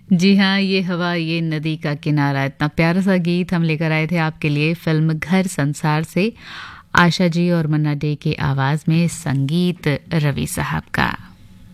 जी हाँ, ये हवा ये नदी का किनारा, इतना प्यारा सा गीत हम लेकर आए थे आपके लिए फिल्म घर संसार से। आशा जी और मन्ना डे की आवाज में, संगीत रवि साहब का।